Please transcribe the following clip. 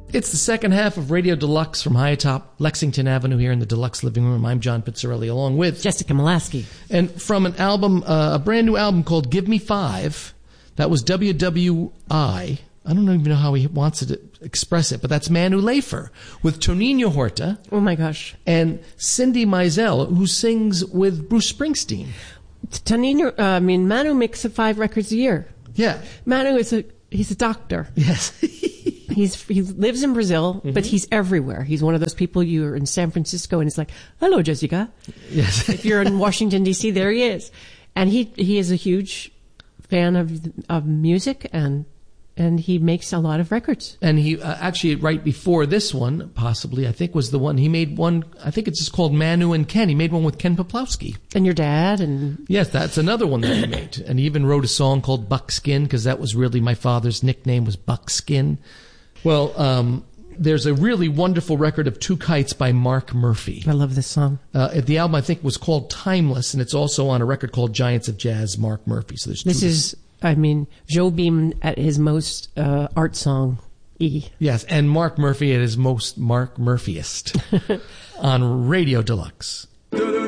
It's the second half of Radio Deluxe from high atop Lexington Avenue here in the Deluxe Living Room. I'm John Pizzarelli, along with Jessica Molaski. And from an album, a brand new album called Give Me Five, that was WWI. I don't even know how he wants to express it, but that's Manu Lafer with Tonino Horta. Oh my gosh. And Cindy Mizell, who sings with Bruce Springsteen. Manu makes 5 records a year. Yeah. Manu he's a doctor. Yes. He lives in Brazil, but he's everywhere. He's one of those people, you're in San Francisco and it's like, hello, Jessica. Yes. If you're in Washington, D.C., there he is. And he is a huge fan of music and he makes a lot of records. And he actually, right before this one, possibly, I think was the one, he made one, I think it's just called Manu and Ken. He made one with Ken Poplawski. And your dad and... Yes, that's another one that he made. And he even wrote a song called Buckskin, because that was really my father's nickname was Buckskin. Well, there's a really wonderful record of Two Kites by Mark Murphy. I love this song. The album, I think, was called Timeless, and it's also on a record called Giants of Jazz, Mark Murphy. So there's This is, Jobim at his most art song-y. Yes, and Mark Murphy at his most Mark Murphyest on Radio Deluxe.